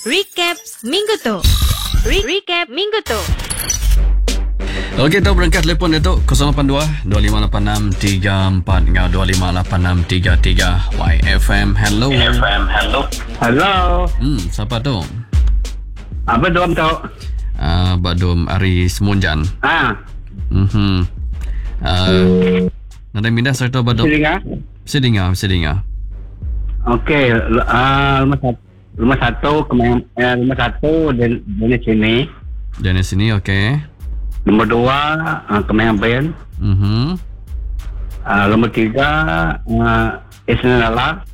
Recap Minggu tu. Recap Minggu tu. Okey, tu berangkat telefon dia tu 082-2586-34 dengan 2586-33 YFM. Hello. Hello. Siapa tu? Apa dom tu? Abang Dom Ari Semunjan. Nada minda serta Abang Dom. Bisa dengar. Okey, rumah satu dan di sini. dari sini, okey. Nombor 2 Kemayang Ben. Nombor 3 Isnala.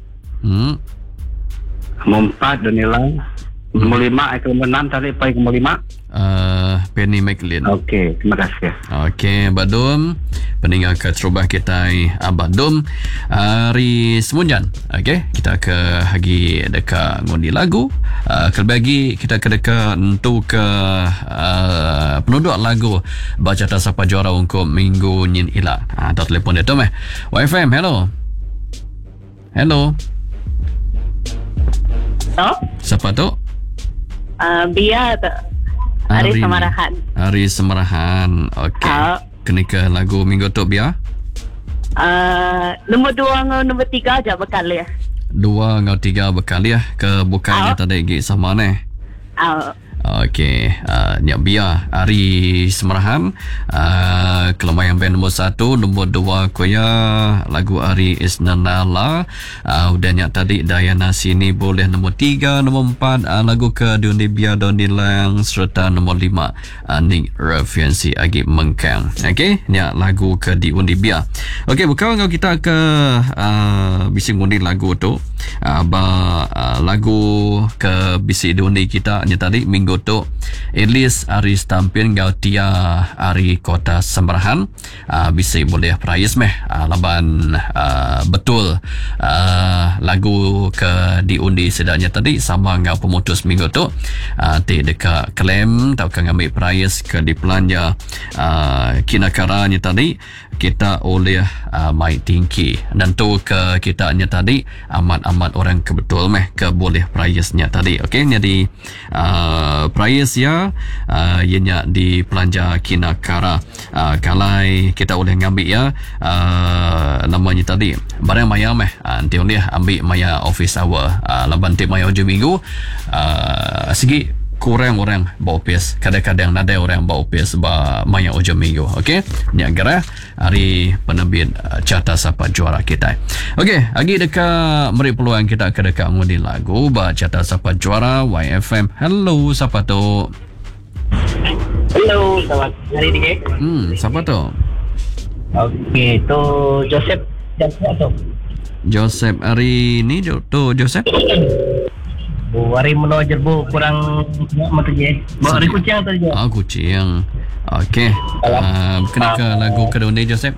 Nombor 4 Donila. Nombor 5 nombor 6 tadi pai nombor 5. Penny McLean. Okey, terima kasih. Okey, Abang Dom. Pendengar ke terubah kita Abang Dom Ari Semunjan. Okey, kita ke hagi dekat ngundi lagu. Kelebagi kita ke dekat untuk ke penuduk lagu baca tak siapa juara untuk minggu nyin ila. Atau telefon dia tu meh. YFM, hello. Hello. Siapa tu? Bia tu. Ari Semarahan. Ari Semarahan. Okey. Kena ke lagu minggu tu Bia? Nombor 2 dengan nombor 3 aja bekal ya. 2 dengan 3 bekal ya. Ke bukannya tadi gig sama ni. Okey, Nyak Bia Ari Semarahan. Kelembayan band nombor 1, nombor 2 Koya lagu Ari Isnanala. Dan Nyak tadi Dayana Sini boleh nombor 3, nombor 4 lagu ke Dundi Bia Dondi Lang serta nombor 5 Nick Refiansi Agi Mengkang. Okey, Nyak lagu ke di Undi Bia. Okey, bukan kalau kita ke bising undi lagu tu. Lagu ke bising undi kita Nyak tadi minggu tu Elis Ari Stampin Gau Tia Ari Kota Semarahan. Bisa boleh prize meh laban betul lagu ke diundi sedanya tadi sama ngau pemutus minggu tu ti dekat klaim tau kan ambil prize ke di pelanja kinakaranya tadi kita oleh mai tinggi dan tu ke kitanya tadi amat orang kebetul meh ke boleh prize-nya tadi. Okey, jadi prize ya ianya di pelanja kinakara kalai kita boleh ngambil ya namanya tadi barang maya meh nanti boleh ambil maya office hour laban ti maya hujung minggu segi kurang orang bawa pes kadang-kadang ada orang bawa pes ba maya ujung minggu. Okey, ni agak hari penerbit carta siapa juara kita. Okey, lagi dekat beri peluang kita ke dekat ngundi lagu ba carta siapa juara YFM. Hello, siapa tu? Hello, selamat hari ni. Siapa tu? Okey, tu Joseph. Siapa tu? Joseph hari ni tu Joseph. Hari meno jerbu kurang mata je. Hari kucing tu je. Kucing. Okey. Kena ke lagu kedua ni Joseph.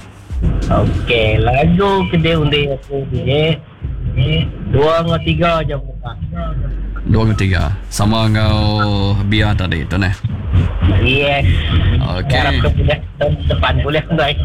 Okey, lagu kedua undi aku je. 2 dengan 3 je buka. 2 dengan 3. Sama ngau Bia tadi tu nah. Yes. Okey. Harap ke boleh depan boleh enggak?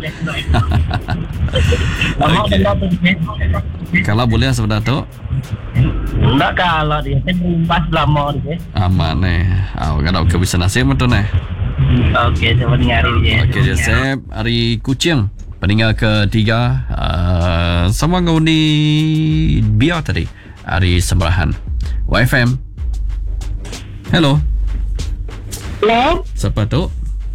Kalau boleh sebentar tu. Enggak kalau dia pas lama dia. Aman ni. Kalau ke bisa nasib betul ni. Okey, saya dengar je. Okey, Joseph hari kucing. Pendengar ketiga sama ngau ni Bia tadi. Hari Semarahan. YFM. Hello. Hello. Siapa tu?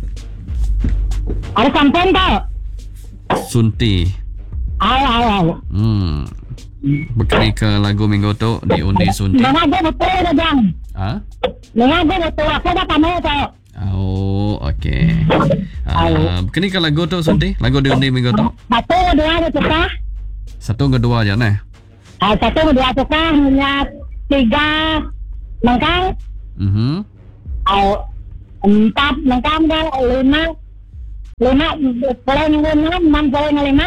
Ada sampan tak? Sunti. Ayo. Berkali ke lagu minggu tu di undi Sunti. Mengajar betul dah jang. Mengajar betul aku dah kamu tu. Oh, okey. Berkali ke lagu tu Sunti? Lagu di undi minggu tu? Satu dua ada tukar. Satu kedua je nah. Satu dua tukar hanya 3 mangkang. 4 mangkang dah 5 boleh dengan 6 boleh dengan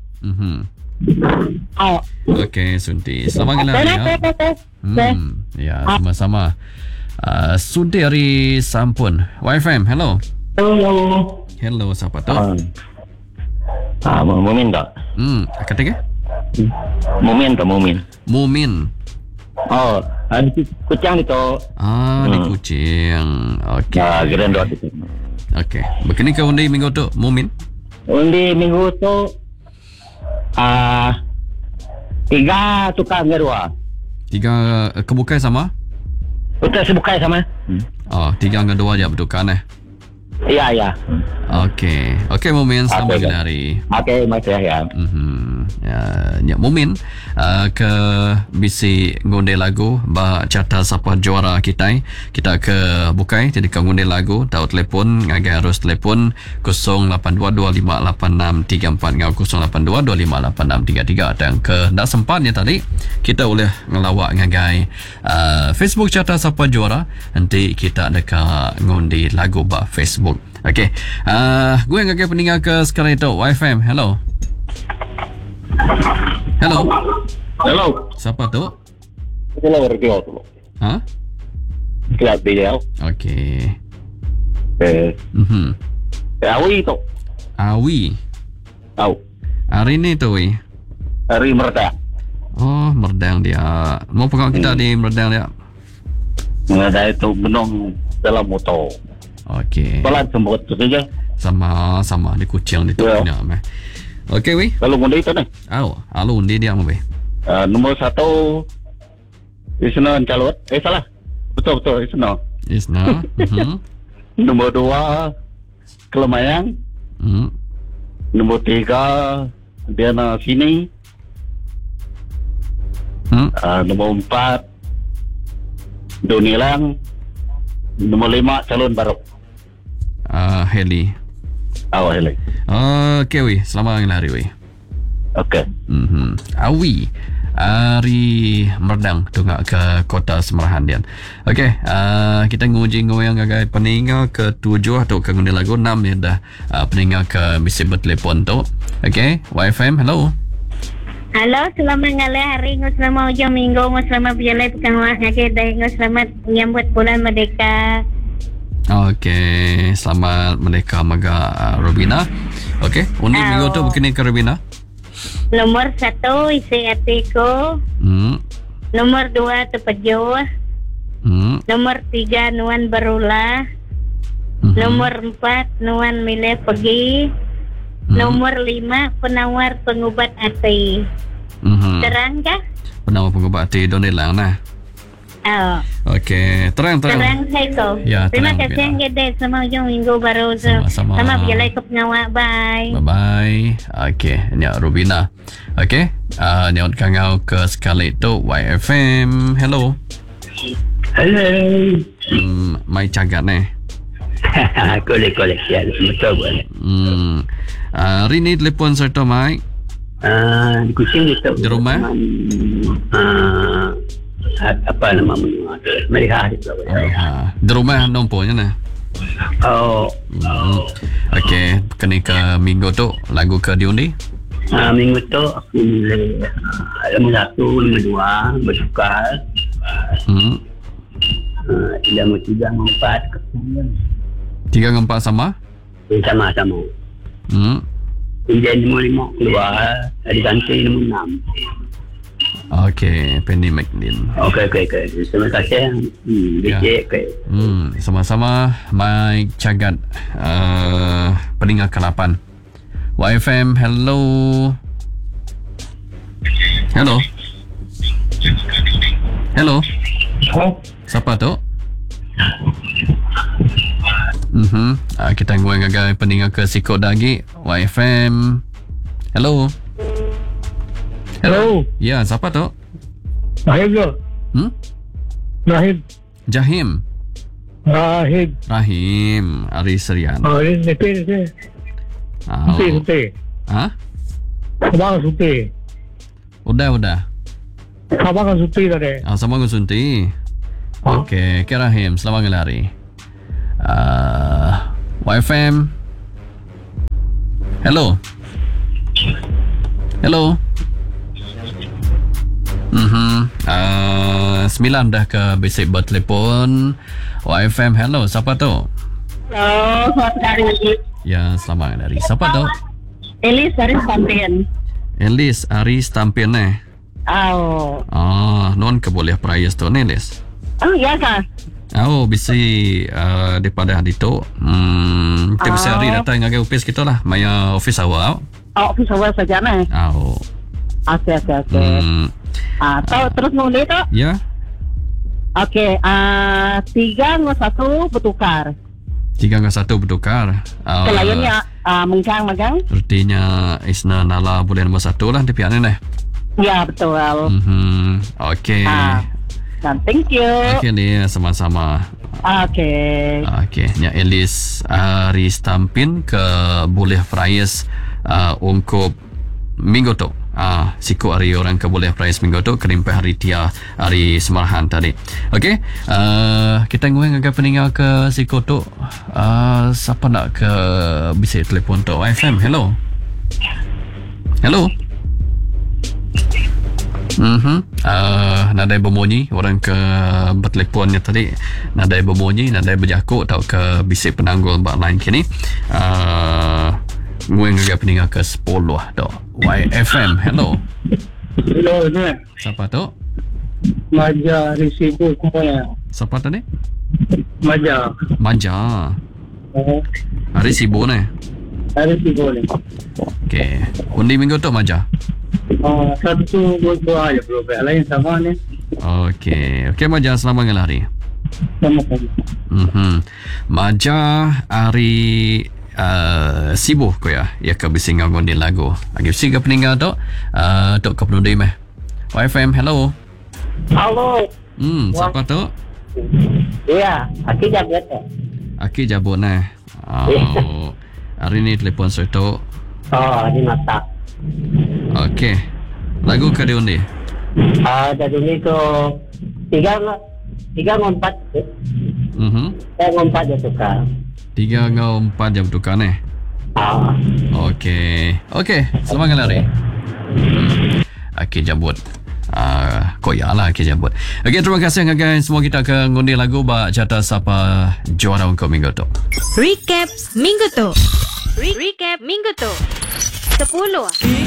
5. Okey, Sunti. Selamat malam ya. Ya, sama-sama. Sunti hari Sampun. YFM, hello. Hello, siapa tu? Mumin tak? Kata ke? Mumin tak Mumin? Mumin. Oh, di Kuching itu. Di Kuching. Okey. Grand Road itu. Okey. Begini ke undi minggu tu, Mumin? Undi minggu tu 3 tukang kedua. 3 kebukai sama? Betul sebukai sama. 3 dengan 2 je bertukar Ya. Okey. Okey Mumin, selamat hari. Okey, masih ya. Ya Mumin ke bisi ngunde lagu ba carta siapa juara kita ke bukai jadi ke ngunde lagu tahu telefon ngagai harus telefon 0822586340 0822586333 dan ke dah sempatnya tadi kita boleh ngelawak ngagai Facebook carta siapa juara nanti kita ada ke ngunde lagu ba Facebook. Okey. Gue ngagai peninggal ke sekarang itu YFM. Hello. Siapa tu? Hello, radio tu. Kelab dia. Okey. Awi tu. Awi. Tahu. Hari ni tu weh. Hari Merdang. Oh, Merdang dia. Mau pegang kita di Merdang dia. Merdang itu benong dalam motor. Okey. Pelan semut tu saja. Sama di Kuching di tu punya meh. Okey weh. Kalau ngundi itu ni. Halo undi dia meh. Nombor 1 Isna Calot. Salah. Betul Isna. Nombor 2 Kelemayang. Nombor 3 Diana Sini. Nombor 4 Donilang. Nombor 5 calon baru. Heli. Heli. Okey weh, selamat hari weh. Okey. Awi. Hari Merdang tunggak ke kota Semerahan dia. Okey, kita nguji ngoyang agak peninggal ke 7 atau ke ngundi lagu 6 ya dah peninggal ke bisi bertelepon tu. Okey, YFM, hello. Halo, selamat ngalih hari, selamat ujung minggu, selamat berjalan pekan wahnya dan selamat menyambut bulan Merdeka. Okey, selamat Merdeka Maga Robina. Okey, undi minggu tu begini ke Robina. Nomor 1 isi artiku. Nomor 2 Tepejo. Nomor 3 Nuan Barula. Nomor 4 Nuan Milih Pergi. Nomor 5 Penawar Pengubat Hati. Terang kah? Penawar Pengubat Hati Donilang nah. Okey, terang. Terang saya ko. Ya, terima kasih yang gede sama ujung minggu baru. Sama-sama. Sama berjalan ke pengawak. Bye. Bye. Okey, ni Rubina. Okey, ni kangau ke sekali tu YFM. Hello. Mai cagat ni. Kolek ya, betul boleh. Hari ni telefon serta Mai. Di Kuching itu. Di rumah? Apa nama mereka itu. Di rumah nompornya nah. Okey, kena ke minggu tu lagu ke diundi? Minggu tu aku milih nombor 1, nombor 2 Bersukar. Nombor 3, nombor 4 3 dengan 4 sama? Sama-sama. Kemudian nombor 5 keluar, diganti nombor 6. Okey, Penny McNeil. Okey. Terima kasih. DJ. Sama-sama Mike Cagat peninggal ke-8. YFM, hello. Hello. Siapa tu? Kita ngoi peninggal ke Sikot lagi. YFM. Hello. Ya, siapa tu? Rahim ke? Jahim. Rahim. Ari Serian. Ini. Suti. Sabang Suti. Udah. Sabang Suti tadi. Sabang Suti. Okey, Rahim. Selamat hari. YFM. Hello. 9 dah ke basic bertelepon. YFM, hello, siapa tu? Halo, selamat hari. Ya, selamat hari. Siapa tu? Elis Aris Tampin. Elis Aris Tampin Non ke boleh prize tu ni Les. Ya kan? Bisa daripada hari tu. Kita bisa hari datang ke office kita lah. Maya office awal. Office awal saja ni. Okey. Tahu terus nulis tu? Ya. Okey, 3-1 bertukar. 3-1 bertukar. Kelayannya megang. Artinya Isna Nala boleh nombor 1 lah di pihak ni. Ya, betul. Okey. Dan thank you. Okey ni sama-sama. Okey. Nya Elis Ari Stampin ke boleh prize untuk minggu tu. Siku hari orang ke boleh prize minggu tu kerimpah hari tia hari semarahan tadi. Okey. Kita ngomong agak peninggal ke siku tu. Siapa nak ke bisa telefon tu FM. Hello. Nadai berbunyi orang ke bertelefonnya tadi. Nadai berbunyi, nadai berjakuk tau ke bisik penanggul bak line kini. Nguen agak peninggal ke 10 tu. YFM. Hello. Ni. Siapa tu? Maja risiko kumpulan. Siapa tadi? Maja. Hari sibuk ni. Risiko ni. Okey. Undi minggu tu Maja. Satu dua aja bro. Lain sama ni. Okey Maja, selamat dengan hari. Sama-sama. Maja hari sibuk ko ya ke bising ngonde lagu. Agi siga peninggal tu tok ke penundi meh. YFM. Hello. Siapa tu? Ya, Aki Jabut nah. Hari ni telefon saya tu. Di mata. Okey. Lagu ke dia undi? Dari ni tu 3-4. 3-4 je tukar. 3-4 jam tukar ni. Okey. Selamat lari. Aki Jabut. Koyalah Aki Jabut. Okey, terima kasih guys. Semua kita akan ngundi lagu bak jatah siapa juara untuk minggu tu. Recap minggu tu. 10.